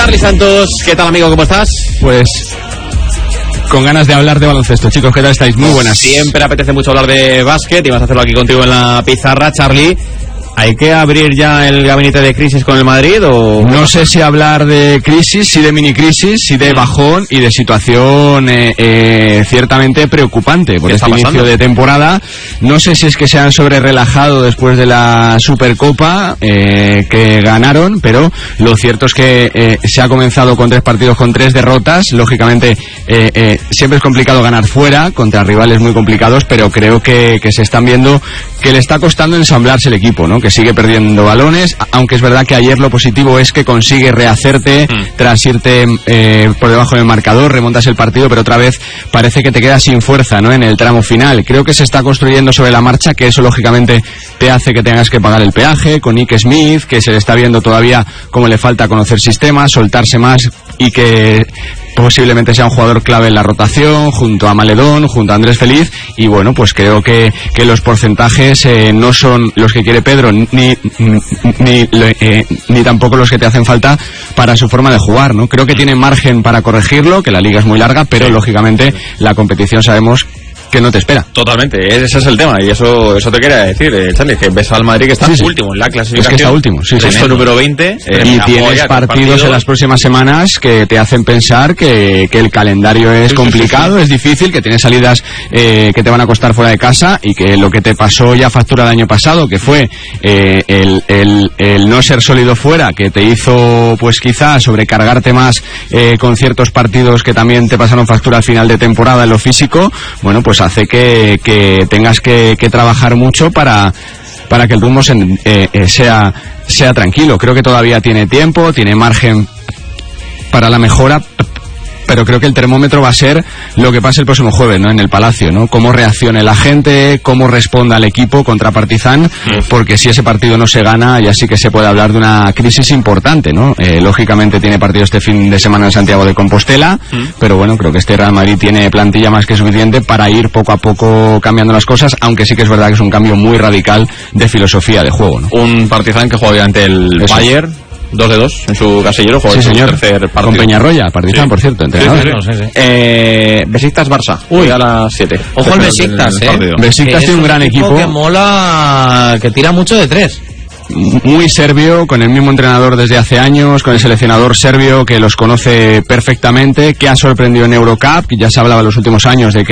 Charly Santos, ¿qué tal, amigo? ¿Cómo estás? Pues con ganas de hablar de baloncesto, chicos, ¿qué tal estáis? Muy buenas. Siempre apetece mucho hablar de básquet y vas a hacerlo aquí contigo en la pizarra, Charly. ¿Hay que abrir ya el gabinete de crisis con el Madrid o...? No sé si hablar de crisis, si de mini crisis, si de bajón y de situación ciertamente preocupante por este inicio de temporada. No sé si es que se han sobre relajado después de la Supercopa que ganaron, pero lo cierto es que se ha comenzado con 3 partidos con 3 derrotas. Lógicamente siempre es complicado ganar fuera contra rivales muy complicados, pero creo que se están viendo que le está costando ensamblarse el equipo, ¿no? Que sigue perdiendo balones, aunque es verdad que ayer lo positivo es que consigue rehacerte tras irte por debajo del marcador, remontas el partido, pero otra vez parece que te quedas sin fuerza, ¿no? En el tramo final. Creo que se está construyendo sobre la marcha, que eso lógicamente te hace que tengas que pagar el peaje, con Nick Smith, que se le está viendo todavía cómo le falta conocer sistemas, soltarse más y que posiblemente sea un jugador clave en la rotación, junto a Maledón, junto a Andrés Feliz, y bueno, pues creo que los porcentajes no son los que quiere Pedro, ni tampoco los que te hacen falta para su forma de jugar, ¿no? Creo que tiene margen para corregirlo, que la liga es muy larga, pero lógicamente la competición sabemos que no te espera. Totalmente, ese es el tema, y eso te quería decir, Charly, que ves al Madrid que está último en la clasificación. Es que está último, puesto número 20. Y tienes partidos en las próximas semanas que te hacen pensar que el calendario es complicado, es difícil, que tienes salidas que te van a costar fuera de casa, y que lo que te pasó ya factura el año pasado, que fue el no ser sólido fuera, que te hizo pues quizás sobrecargarte más con ciertos partidos que también te pasaron factura al final de temporada en lo físico, bueno, pues hace que tengas que trabajar mucho para que el rumbo sea tranquilo. Creo que todavía tiene tiempo, tiene margen para la mejora, pero creo que el termómetro va a ser lo que pase el próximo jueves, ¿no? En el Palacio, ¿no? Cómo reaccione la gente, cómo responda el equipo contra Partizan, porque si ese partido no se gana, ya sí que se puede hablar de una crisis importante, ¿no? Lógicamente tiene partido este fin de semana en Santiago de Compostela, pero bueno, creo que este Real Madrid tiene plantilla más que suficiente para ir poco a poco cambiando las cosas, aunque sí que es verdad que es un cambio muy radical de filosofía de juego, ¿no? Un Partizan que juega obviamente el Bayern, 2-2 en su casillero, juega sí, señor. Tercer partido. Con Peñarroya, Partizan, por cierto, entrenador. Besiktas-Barça, Uy, a las 7. Ojo el Besiktas, Besiktas tiene un gran equipo que mola, que tira mucho de 3. Muy serbio, con el mismo entrenador desde hace años, con el seleccionador serbio que los conoce perfectamente, que ha sorprendido en Eurocup, que ya se hablaba en los últimos años de que